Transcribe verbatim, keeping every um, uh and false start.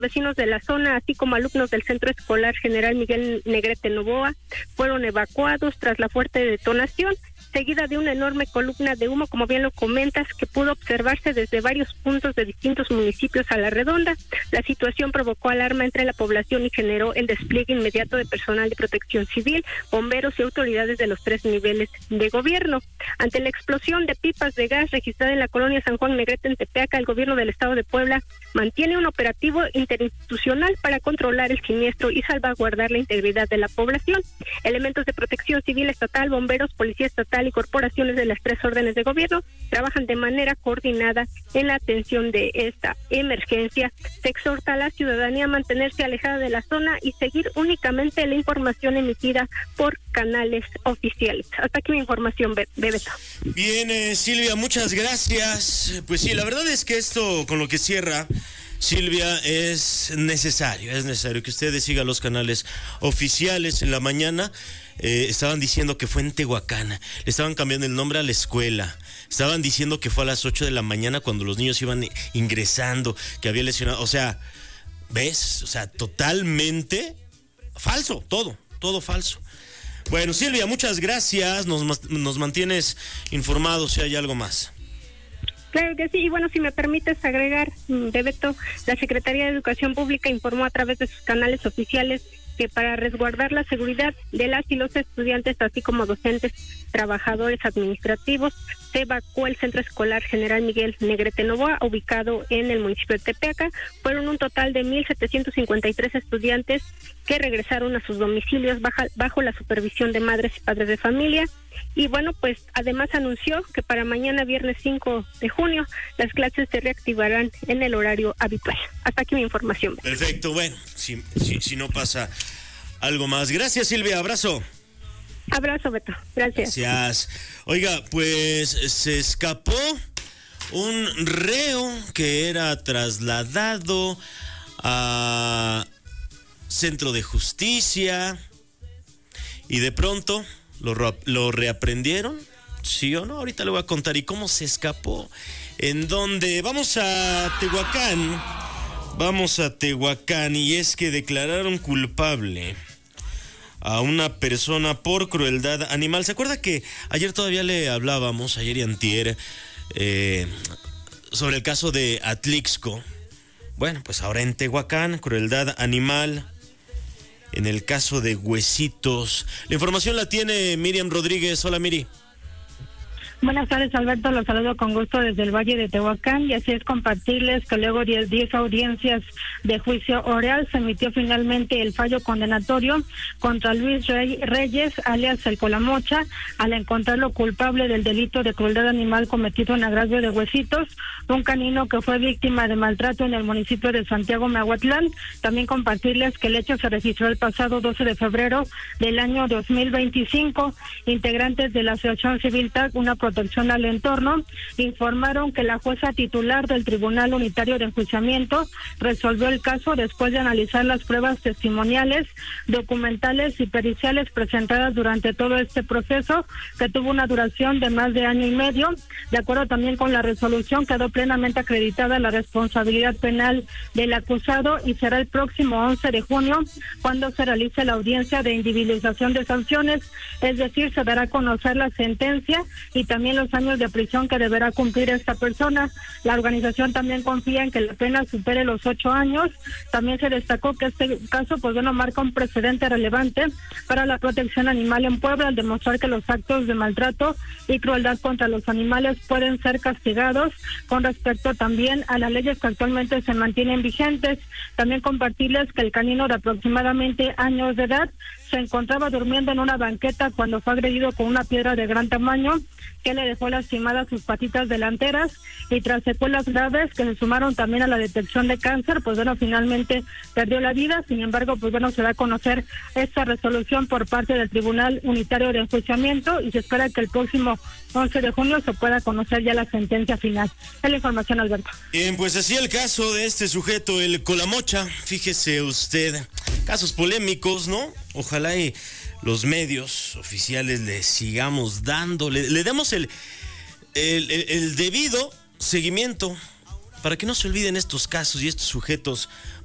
Vecinos de la zona, así como alumnos del Centro Escolar General Miguel Negrete Novoa, fueron evacuados tras la fuerte detonación, seguida de una enorme columna de humo, como bien lo comentas, que pudo observarse desde varios puntos de distintos municipios a la redonda. La situación provocó alarma entre la población y generó el despliegue inmediato de personal de protección civil, bomberos y autoridades de los tres niveles de gobierno. Ante la explosión de pipas de gas registrada en la colonia San Juan Negrete en Tepeaca, el gobierno del estado de Puebla mantiene un operativo interinstitucional para controlar el siniestro y salvaguardar la integridad de la población. Elementos de protección civil estatal, bomberos, policía estatal y corporaciones de las tres órdenes de gobierno trabajan de manera coordinada en la atención de esta emergencia. Se exhorta a la ciudadanía a mantenerse alejada de la zona y seguir únicamente la información emitida por canales oficiales. Hasta aquí mi información, Be- Bebeto. Bien, eh, Silvia, muchas gracias. Pues sí, la verdad es que esto, con lo que cierra Silvia, es necesario, es necesario que ustedes sigan los canales oficiales. En la mañana eh, estaban diciendo que fue en Tehuacán, le estaban cambiando el nombre a la escuela, estaban diciendo que fue a las ocho de la mañana cuando los niños iban ingresando, que había lesionado, o sea, ¿ves? O sea, totalmente falso, todo, todo falso. Bueno, Silvia, muchas gracias, nos, nos mantienes informados si hay algo más. Claro que sí, y bueno, si me permites agregar, Bebeto, la Secretaría de Educación Pública informó a través de sus canales oficiales que para resguardar la seguridad de las y los estudiantes, así como docentes, trabajadores administrativos, se evacuó el Centro Escolar General Miguel Negrete Novoa, ubicado en el municipio de Tepeaca. Fueron un total de mil setecientos cincuenta y tres estudiantes que regresaron a sus domicilios bajo, bajo la supervisión de madres y padres de familia. Y bueno, pues además anunció que para mañana, viernes cinco de junio, las clases se reactivarán en el horario habitual. Hasta aquí mi información. Perfecto, bueno, si, si, si no pasa algo más. Gracias, Silvia, abrazo. Abrazo, Beto, gracias. Gracias. Oiga, pues se escapó un reo que era trasladado a Centro de Justicia y de pronto lo, lo reaprendieron, ¿sí o no? Ahorita le voy a contar y cómo se escapó, en dónde. Vamos a Tehuacán, vamos a Tehuacán y es que declararon culpable a una persona por crueldad animal. ¿Se acuerda que ayer todavía le hablábamos, ayer y antier, eh, sobre el caso de Atlixco? Bueno, pues ahora en Tehuacán, crueldad animal. En el caso de Huesitos. La información la tiene Miriam Rodríguez. Hola, Miri. Buenas tardes, Alberto, los saludo con gusto desde el Valle de Tehuacán y así es compartirles que luego de diez audiencias de juicio oral se emitió finalmente el fallo condenatorio contra Luis Rey, Reyes, alias el Colamocha, al encontrarlo culpable del delito de crueldad animal cometido en agravio de Huesitos, un canino que fue víctima de maltrato en el municipio de Santiago Miahuatlán. También compartirles que el hecho se registró el pasado doce de febrero del año dos mil veinticinco. Integrantes de la Asociación Civil T A C, una protección al entorno, informaron que la jueza titular del Tribunal Unitario de Enjuiciamiento resolvió el caso después de analizar las pruebas testimoniales, documentales y periciales presentadas durante todo este proceso, que tuvo una duración de más de año y medio. De acuerdo también con la resolución, quedó plenamente acreditada la responsabilidad penal del acusado y será el próximo once de junio cuando se realice la audiencia de individualización de sanciones, es decir, se dará a conocer la sentencia y también los años de prisión que deberá cumplir esta persona. La organización también confía en que la pena supere los ocho años. También se destacó que este caso, pues bueno, marca un precedente relevante para la protección animal en Puebla, al demostrar que los actos de maltrato y crueldad contra los animales pueden ser castigados, con respecto también a las leyes que actualmente se mantienen vigentes. También compartirles que el canino de aproximadamente años de edad se encontraba durmiendo en una banqueta cuando fue agredido con una piedra de gran tamaño que le dejó lastimadas sus patitas delanteras, y tras secuelas graves que se sumaron también a la detección de cáncer, pues bueno, finalmente perdió la vida. Sin embargo, pues bueno, se da a conocer esta resolución por parte del Tribunal Unitario de Enjuiciamiento y se espera que el próximo once de junio se pueda conocer ya la sentencia final. Es la información, Alberto. Bien, pues así el caso de este sujeto, el Colamocha. Fíjese usted, casos polémicos, ¿no? Ojalá y los medios oficiales le sigamos dando, le, le demos el, el, el, el debido seguimiento para que no se olviden estos casos y estos sujetos